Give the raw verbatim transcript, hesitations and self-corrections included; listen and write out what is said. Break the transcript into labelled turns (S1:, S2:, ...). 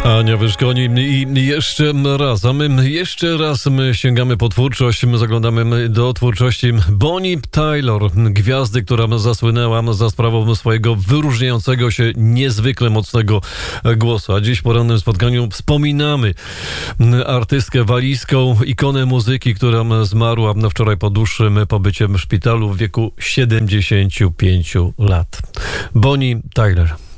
S1: Ania Wyszkoni i jeszcze raz, a my jeszcze raz my sięgamy po twórczość, my zaglądamy do twórczości Bonnie Tyler, gwiazdy, która zasłynęła za sprawą swojego wyróżniającego się niezwykle mocnego głosu. A dziś w porannym spotkaniu wspominamy artystkę walijską, ikonę muzyki, która zmarła wczoraj po dłuższym pobycie w szpitalu w wieku siedemdziesięciu pięciu lat. Bonnie Tyler.